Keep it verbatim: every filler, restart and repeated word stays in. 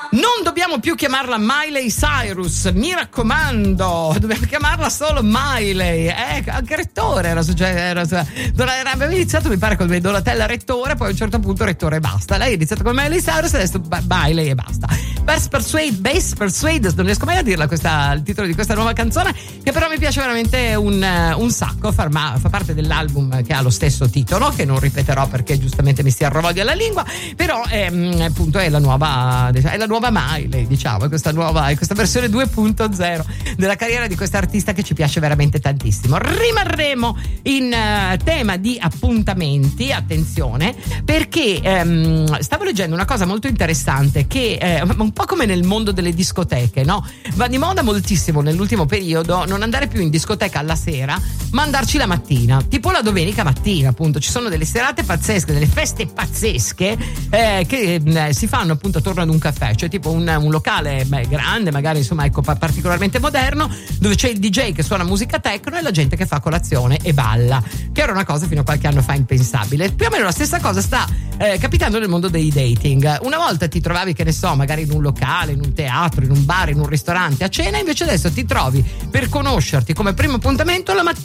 Non dobbiamo più chiamarla Miley Cyrus, mi raccomando, dobbiamo chiamarla solo Miley. Eh, anche Rettore era, era, era abbiamo iniziato mi pare con Donatella Rettore, poi a un certo punto Rettore e basta. Lei ha iniziato con Miley Cyrus e adesso Miley e basta. Best Persuade, Base Persuade, non riesco mai a dirla questa, il titolo di questa nuova canzone, che però mi piace veramente un, un sacco, fa, fa parte dell'album che ha lo stesso titolo, che non ripeterò perché giustamente mi si arrovoglia la lingua, però è, appunto è la nuova è la nuova Miley, diciamo, questa nuova questa versione due punto zero della carriera di questa artista che ci piace veramente tantissimo. Rimarremo in uh, tema di appuntamenti, attenzione, perché um, stavo leggendo una cosa molto interessante che eh, un po' come nel mondo delle discoteche, no? Va di moda moltissimo nell'ultimo periodo non andare più in discoteca alla sera, ma andarci la mattina, tipo la domenica mattina, appunto. Ci sono delle serate pazzesche, delle feste pazzesche eh, che eh, si fanno appunto attorno ad un caffè, cioè tipo un, un locale beh, grande, magari insomma ecco particolarmente moderno, dove c'è il D J che suona musica techno e la gente che fa colazione e balla, che era una cosa fino a qualche anno fa impensabile. Più o meno la stessa cosa sta eh, capitando nel mondo dei dating. Una volta ti trovavi, che ne so, magari in un locale, in un teatro, in un bar, in un ristorante a cena, invece adesso ti trovi per conoscerti come primo appuntamento la mattina